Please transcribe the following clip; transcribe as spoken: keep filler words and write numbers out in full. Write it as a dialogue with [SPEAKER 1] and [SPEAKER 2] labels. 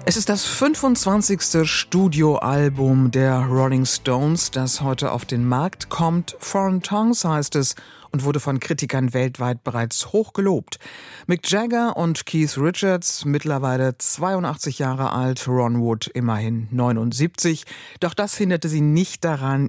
[SPEAKER 1] Es ist das fünfundzwanzigste Studioalbum der Rolling Stones, das heute auf den Markt kommt. Foreign Tongues heißt es und wurde von Kritikern weltweit bereits hoch gelobt. Mick Jagger und Keith Richards, mittlerweile zweiundachtzig Jahre alt, Ron Wood immerhin neunundsiebzig. Doch das hinderte sie nicht daran,